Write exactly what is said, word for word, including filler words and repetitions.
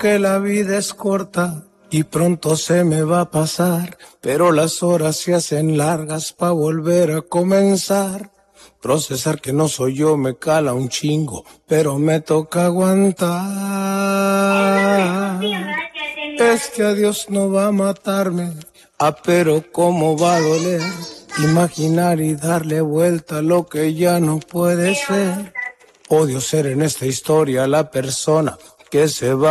que la vida es corta y pronto se me va a pasar, pero las horas se hacen largas pa' volver a comenzar. Procesar que no soy yo me cala un chingo, pero me toca aguantar. Este adiós no va a matarme, ah, pero cómo va a doler. Imaginar y darle vuelta a lo que ya no puede ser. Odio ser en esta historia la persona que se va.